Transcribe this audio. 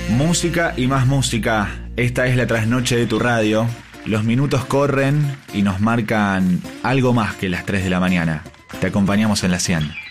Música y más música. Esta es la trasnoche de tu radio. Los minutos corren y nos marcan algo más que las 3 de la mañana. Te acompañamos en la 100.